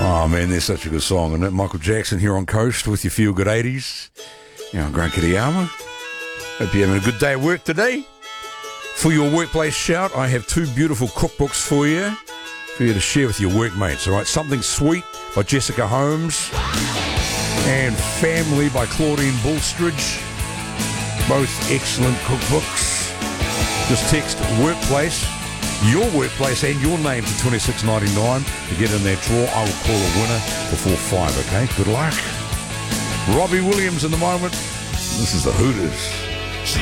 Oh man, there's such a good song, isn't it? Michael Jackson here on Coast with your Feel Good 80s. I'm Grant Kitayama. Hope you're having a good day at work today. For your workplace shout, I have two beautiful cookbooks for you to share with your workmates. All right, Something Sweet by Jessica Holmes and Family by Claudine Bulstridge. Both excellent cookbooks. Just text workplace, your workplace and your name to $26.99 to get in that draw. I will call a winner before 5, okay? Good luck. Robbie Williams in the moment. This is the Hooters.